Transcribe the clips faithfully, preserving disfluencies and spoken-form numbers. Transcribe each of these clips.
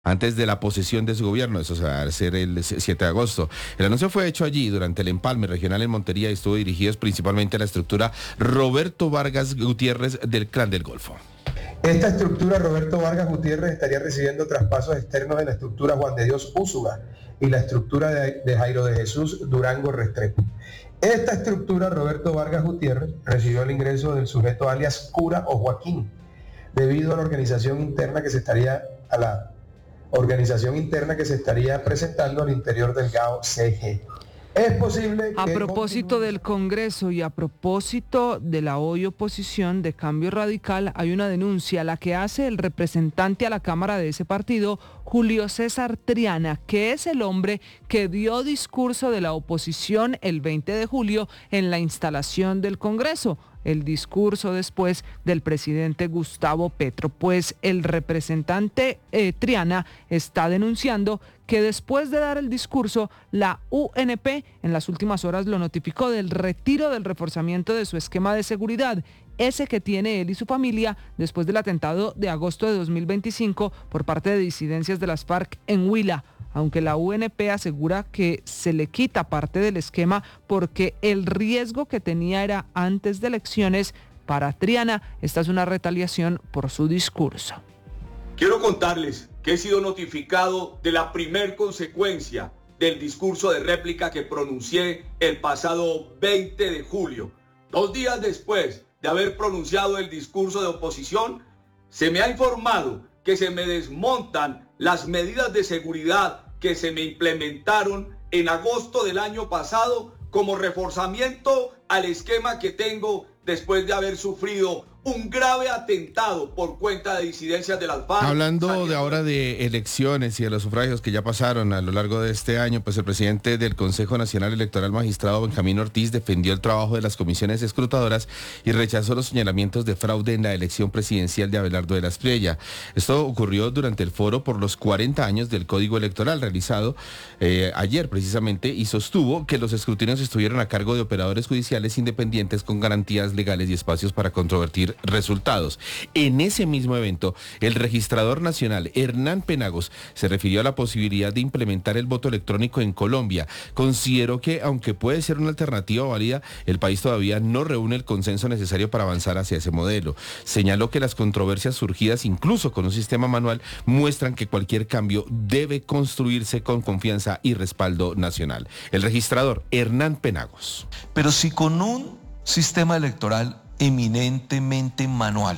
antes de la posesión de su gobierno. Eso se va a hacer el siete de agosto. El anuncio fue hecho allí durante el empalme regional en Montería y estuvo dirigido principalmente a la estructura Roberto Vargas Gutiérrez del Clan del Golfo. Esta estructura Roberto Vargas Gutiérrez estaría recibiendo traspasos externos de la estructura Juan de Dios Úsuga y la estructura de, de Jairo de Jesús Durango Restrepo. Esta estructura Roberto Vargas Gutiérrez recibió el ingreso del sujeto alias Cura o Joaquín, debido a la organización interna que se estaría a la organización interna que se estaría presentando al interior del G A O C G. Es posible que... A propósito del Congreso y a propósito de la hoy oposición de Cambio Radical, hay una denuncia, la que hace el representante a la Cámara de ese partido, Julio César Triana, que es el hombre que dio discurso de la oposición el veinte de julio en la instalación del Congreso. El discurso después del presidente Gustavo Petro, pues el representante eh, Triana está denunciando que después de dar el discurso, la U N P en las últimas horas lo notificó del retiro del reforzamiento de su esquema de seguridad, ese que tiene él y su familia después del atentado de agosto de dos mil veinticinco por parte de disidencias de las FARC en Huila. Aunque la U N P asegura que se le quita parte del esquema porque el riesgo que tenía era antes de elecciones, para Triana esta es una retaliación por su discurso. Quiero contarles que he sido notificado de la primer consecuencia del discurso de réplica que pronuncié el pasado veinte de julio. Dos días después de haber pronunciado el discurso de oposición, se me ha informado que se me desmontan las medidas de seguridad que se me implementaron en agosto del año pasado como reforzamiento al esquema que tengo después de haber sufrido un grave atentado por cuenta de disidencias de las FARC. Hablando saliendo... de ahora de elecciones y de los sufragios que ya pasaron a lo largo de este año, pues el presidente del Consejo Nacional Electoral, magistrado Benjamín Ortiz, defendió el trabajo de las comisiones escrutadoras y rechazó los señalamientos de fraude en la elección presidencial de Abelardo de la Espriella. Esto ocurrió durante el foro por los cuarenta años del Código Electoral realizado eh, ayer precisamente, y sostuvo que los escrutinios estuvieron a cargo de operadores judiciales independientes con garantías legales y espacios para controvertir resultados. En ese mismo evento, el registrador nacional Hernán Penagos se refirió a la posibilidad de implementar el voto electrónico en Colombia. Consideró que, aunque puede ser una alternativa válida, el país todavía no reúne el consenso necesario para avanzar hacia ese modelo. Señaló que las controversias surgidas incluso con un sistema manual muestran que cualquier cambio debe construirse con confianza y respaldo nacional. El registrador Hernán Penagos. Pero si con un sistema electoral eminentemente manual,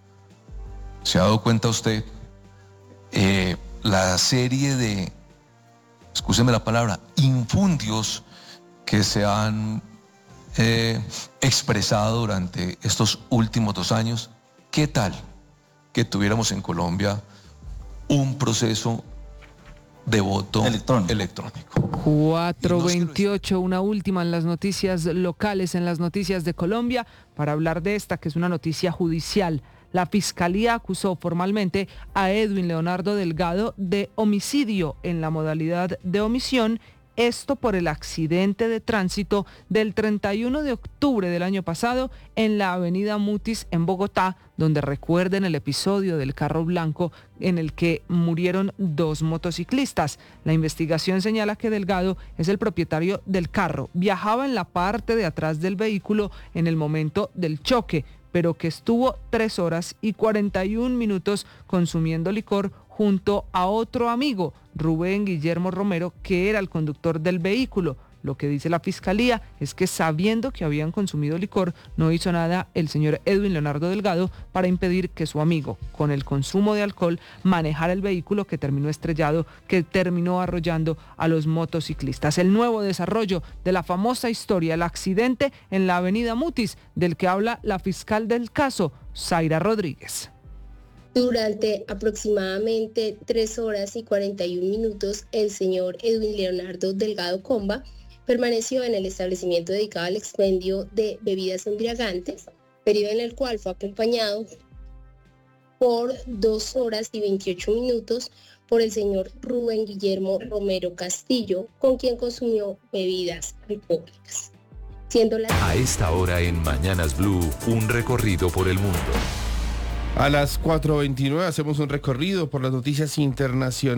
¿se ha dado cuenta usted eh, la serie de, excúseme la palabra, infundios que se han eh, expresado durante estos últimos dos años? ¿Qué tal que tuviéramos en Colombia un proceso de voto electrónico? electrónico. cuatro veintiocho, una última en las noticias locales, en las noticias de Colombia, para hablar de esta, que es una noticia judicial. La Fiscalía acusó formalmente a Edwin Leonardo Delgado de homicidio en la modalidad de omisión, esto por el accidente de tránsito del treinta y uno de octubre del año pasado en la avenida Mutis en Bogotá, donde recuerden el episodio del carro blanco en el que murieron dos motociclistas. La investigación señala que Delgado es el propietario del carro, viajaba en la parte de atrás del vehículo en el momento del choque, pero que estuvo tres horas y cuarenta y un minutos consumiendo licor junto a otro amigo, Rubén Guillermo Romero, que era el conductor del vehículo. Lo que dice la Fiscalía es que, sabiendo que habían consumido licor, no hizo nada el señor Edwin Leonardo Delgado para impedir que su amigo, con el consumo de alcohol, manejara el vehículo que terminó estrellado, que terminó arrollando a los motociclistas. El nuevo desarrollo de la famosa historia, el accidente en la avenida Mutis, del que habla la fiscal del caso, Zaira Rodríguez. Durante aproximadamente tres horas y cuarenta y un minutos, el señor Edwin Leonardo Delgado Comba permaneció en el establecimiento dedicado al expendio de bebidas embriagantes, periodo en el cual fue acompañado por dos horas y veintiocho minutos por el señor Rubén Guillermo Romero Castillo, con quien consumió bebidas alcohólicas. Siendo la... A esta hora en Mañanas Blue, un recorrido por el mundo. A las cuatro veintinueve hacemos un recorrido por las noticias internacionales.